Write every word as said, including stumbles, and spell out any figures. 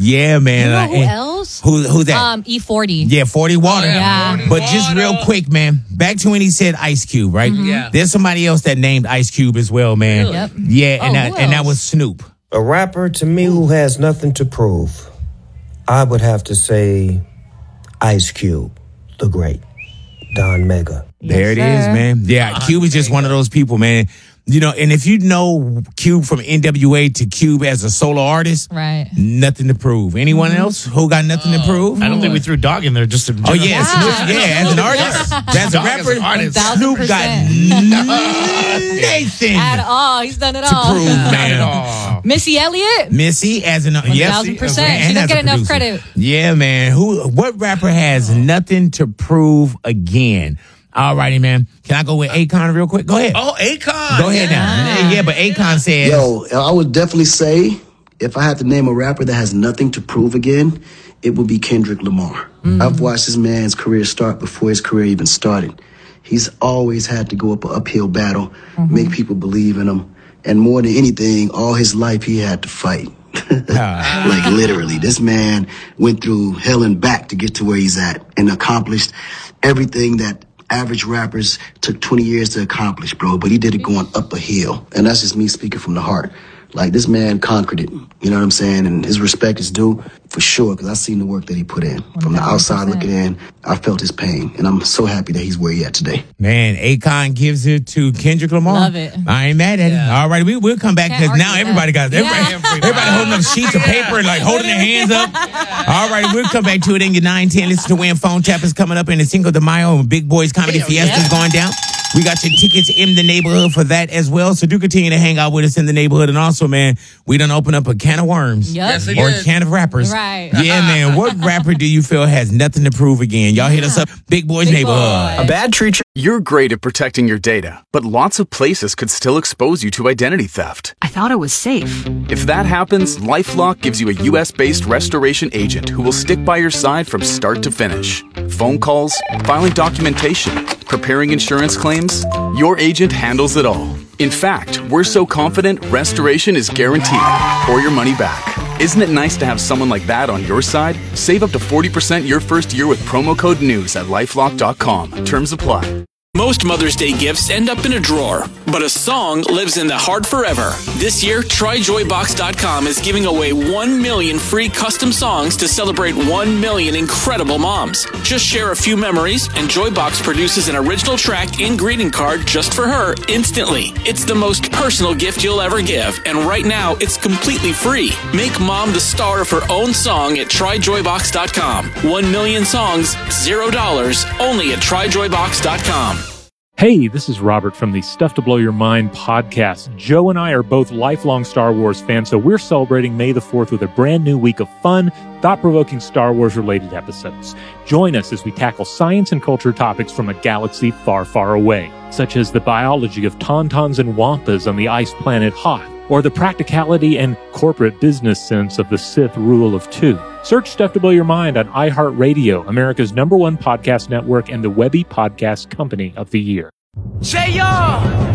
Yeah, man. You know who Uh, else? Who, who that? Um, E forty. Yeah, forty Water. Oh, yeah. But just real quick, man, back to when he said Ice Cube, right? Mm-hmm. Yeah. There's somebody else that named Ice Cube as well, man. Really? Yep. Yeah, and, Oh, that, who and that else? was Snoop. A rapper to me who has nothing to prove, I would have to say Ice Cube, the great, Don Mega. There it Yes, is, sir. man. Yeah, Cube is just one of those people, man. You know, and if you know Cube from N W A to Cube as a solo artist, Right. nothing to prove. Anyone else who got nothing to prove? I don't think we threw Dog in there just to. Oh, yeah, Snoop, yeah, as an artist, as a Dog rapper, as an artist. Snoop got nothing At all. He's done it to all. prove, man. Oh. Missy Elliott? Missy as an One thousand percent. and She doesn't as a get enough producer. credit. Yeah, man. Who? What rapper has nothing to prove again? All righty, man. Can I go with Akon real quick? Go ahead. Oh, Akon. Go ahead now. Yeah, but Akon says, Yo, I would definitely say if I had to name a rapper that has nothing to prove again, it would be Kendrick Lamar. I've watched this man's career start before his career even started. He's always had to go up an uphill battle, make people believe in him. And more than anything, all his life he had to fight. Like literally, this man went through hell and back to get to where he's at and accomplished everything that average rappers took twenty years to accomplish, bro. But he did it going up a hill. And that's just me speaking from the heart. Like, this man conquered it. You know what I'm saying? And his respect is due for sure, because I've seen the work that he put in. From the outside looking in, I felt his pain. And I'm so happy that he's where he at today. man, Akon gives it to Kendrick Lamar. Love it. I ain't mad at it. All right, we, we'll come back Can't because now argue everybody that. got everybody, Yeah. everybody holding up sheets of paper and like holding their hands up. All right, we'll come back to it in your nine ten. Listen to when Phone Tap is coming up in the Cinco de Mayo and Big Boys Comedy Fiesta is going down. We got your tickets in the neighborhood for that as well. So do continue to hang out with us in the neighborhood. And also, man, we done open up a can of worms. Yep. Yes, they or did. a can of rappers. Right. Yeah, man. What rapper do you feel has nothing to prove again? Y'all hit us up. Big Boys Big Neighborhood. Boy. A bad tree. You're great at protecting your data, but lots of places could still expose you to identity theft. I thought it was safe. If that happens, LifeLock gives you a U S-based restoration agent who will stick by your side from start to finish. Phone calls, filing documentation, preparing insurance claims, your agent handles it all. In fact, we're so confident restoration is guaranteed or your money back. Isn't it nice to have someone like that on your side? Save up to forty percent your first year with promo code NEWS at lifelock dot com. Terms apply. Most Mother's Day gifts end up in a drawer, but a song lives in the heart forever. This year, Try Joy Box dot com is giving away one million free custom songs to celebrate one million incredible moms. Just share a few memories, and Joybox produces an original track and greeting card just for her instantly. It's the most personal gift you'll ever give, and right now, it's completely free. Make mom the star of her own song at Try Joy Box dot com. One million songs, zero dollars, only at Try Joy Box dot com. Hey, this is Robert from the Stuff to Blow Your Mind podcast. Joe and I are both lifelong Star Wars fans, so we're celebrating May the fourth with a brand new week of fun, thought-provoking Star Wars-related episodes. Join us as we tackle science and culture topics from a galaxy far, far away, such as the biology of tauntauns and wampas on the ice planet Hoth, or the practicality and corporate business sense of the Sith rule of two. Search Stuff to Blow Your Mind on iHeartRadio, America's number one podcast network and the Webby Podcast Company of the Year. J R